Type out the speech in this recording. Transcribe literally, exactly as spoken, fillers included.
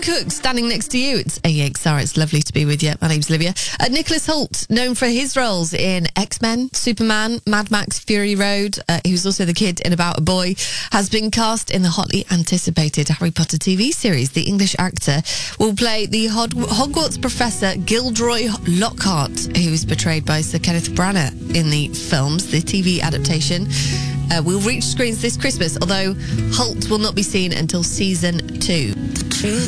Cook standing next to you. It's A X R. It's lovely to be with you. My name's Olivia. Uh, Nicholas Hoult, known for his roles in X-Men, Superman, Mad Max, Fury Road. Uh, he was also the kid in About a Boy. Has been cast in the hotly anticipated Harry Potter T V series. The English actor will play the Hod- Hogwarts professor Gilderoy Lockhart, who is portrayed by Sir Kenneth Branagh in the films. The T V adaptation uh, will reach screens this Christmas, although Hoult will not be seen until season two.